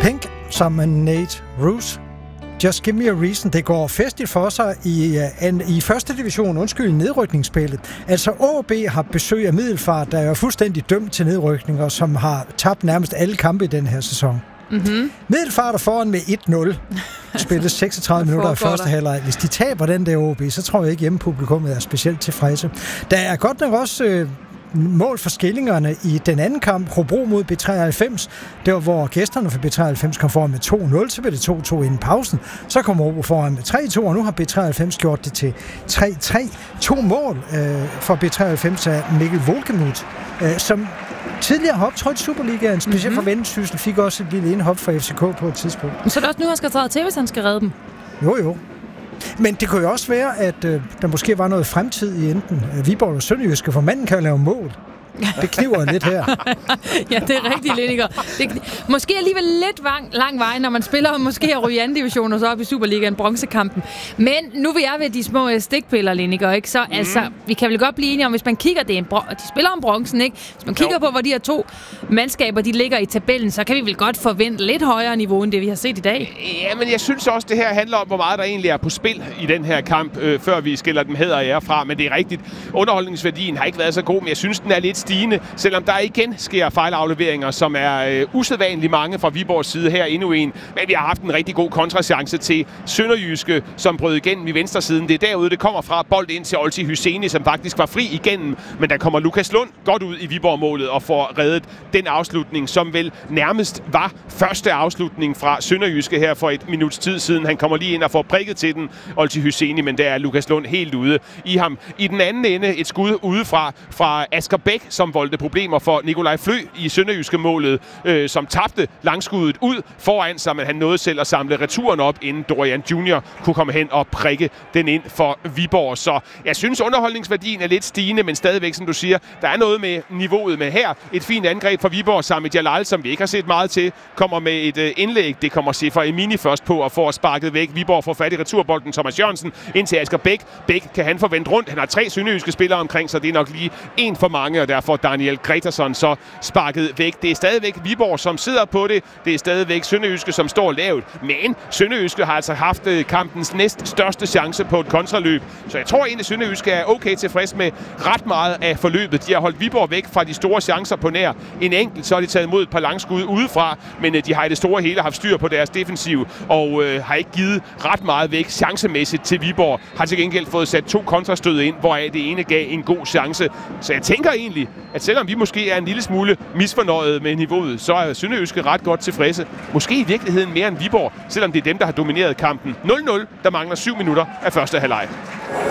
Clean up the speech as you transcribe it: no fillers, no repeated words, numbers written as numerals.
Pink sammen med Nate Ruess. Just Give Me a Reason. Det går festligt for sig i første division, i nedrykningsspillet. Altså AaB har besøg af Middelfart, der er fuldstændig dømt til nedrykning, og som har tabt nærmest alle kampe i den her sæson. Mm-hmm. Middelfart er foran med 1-0. Spillet 36 minutter i første halvleg. Hvis de taber den der AaB, så tror jeg ikke hjemmepublikummet er specielt tilfredse. Der er godt nok også mål for skillingerne i den anden kamp, Hobro mod B93. Det var, hvor gæsterne for B93 kom foran med 2-0, så blev det 2-2 inden pausen. Så kom Hobro foran med 3-2, og nu har B93 gjort det til 3-3. 2 mål for B93 af Mikkel Volkemuth, som tidligere har optrådt i Superligaen, specielt for Vendsyssel, fik også et lille indhop fra FCK på et tidspunkt. Så det også nu, han skal træde til, hvis han skal redde dem? Jo. Men det kunne jo også være, at der måske var noget fremtid i enten Viborg og Sønderjyske, for manden kan jo lave mål. Det kniver lidt her. Ja, det er rigtigt, Linniger. Måske alligevel lidt lang vej, når man spiller måske at ryge anden division og så op i Superligaen, bronzekampen. Men nu vil jeg ved de små stikpiller, Linniger, ikke? Så altså, vi kan vel godt blive enige om, hvis man kigger, de spiller om bronzen, ikke? Hvis man kigger på, hvor de her 2 mandskaber, de ligger i tabellen, så kan vi vel godt forvente lidt højere niveau, end det vi har set i dag. Ja, men jeg synes også, det her handler om, hvor meget der egentlig er på spil i den her kamp, før vi skiller dem hæder og ære fra. Men det er rigtigt. Underholdningsværdien har ikke været så god, men jeg synes, den er lidt stigende, selvom der igen sker fejlafleveringer, som er usædvanligt mange fra Viborgs side her endnu en. Men vi har haft en rigtig god kontrachance til Sønderjyske, som brød igennem i venstre siden. Det er derude, det kommer fra. Bold ind til Olti Hyseni, som faktisk var fri igennem, men der kommer Lukas Lund godt ud i Viborg-målet og får reddet den afslutning, som vel nærmest var første afslutning fra Sønderjyske her for et minuts tid siden. Han kommer lige ind og får prikket til den, Olti Hyseni, men der er Lukas Lund helt ude i ham. I den anden ende et skud udefra fra Asger Bæk, som voldte problemer for Nikolaj Flø i Sønderjyske målet, som tabte langskuddet ud foran sig, men han nåede selv at samle returen op, inden Dorian Junior kunne komme hen og prikke den ind for Viborg. Så jeg synes, underholdningsværdien er lidt stigende, men stadigvæk, som du siger, der er noget med niveauet med her. Et fint angreb fra Viborg, Sami Jalal, som vi ikke har set meget til, kommer med et indlæg. Det kommer Sefer Emini først på og får sparket væk. Viborg får fat i returbolden, Thomas Jørgensen ind til Asger Bæk. Bæk kan han forvente rundt. Han har 3 sønderjyske spillere omkring, så det er nok lige en for mange, og derfor Daniel Gretarsson så sparket væk. Det er stadigvæk Viborg, som sidder på det. Det er stadigvæk Sønderjyske, som står lavt. Men Sønderjyske har altså haft kampens næst største chance på et kontraløb. Så jeg tror egentlig, Sønderjyske er okay tilfreds med ret meget af forløbet. De har holdt Viborg væk fra de store chancer på nær. En enkelt, så har de taget imod et par langskud udefra, men de har i det store hele haft styr på deres defensiv og har ikke givet ret meget væk chancemæssigt til Viborg. Har til gengæld fået sat 2 kontrastød ind, hvoraf det ene gav en god chance. Så jeg tænker egentlig, at selvom vi måske er en lille smule misfornøjet med niveauet, så er Sønderjyske ret godt tilfredse. Måske i virkeligheden mere end Viborg, selvom det er dem, der har domineret kampen. 0-0, der mangler 7 minutter af første halvleg.